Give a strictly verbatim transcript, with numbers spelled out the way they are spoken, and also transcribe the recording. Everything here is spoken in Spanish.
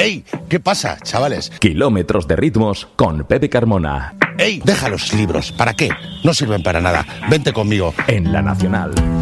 ¡Ey! ¿Qué pasa, chavales? Kilómetros de ritmos con Pepe Carmona. ¡Ey! Deja los libros. ¿Para qué? No sirven para nada. Vente conmigo. En La Nacional.